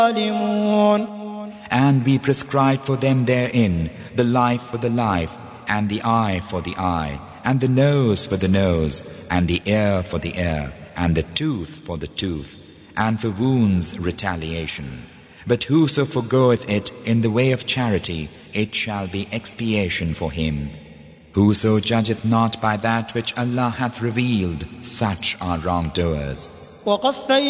And we prescribe for them therein the life for the life, and the eye for the eye, and the nose for the nose, and the ear for the ear, and the tooth for the tooth, and for wounds retaliation. But whoso forgoeth it in the way of charity, it shall be expiation for him. Whoso judgeth not by that which Allah hath revealed, such are wrongdoers.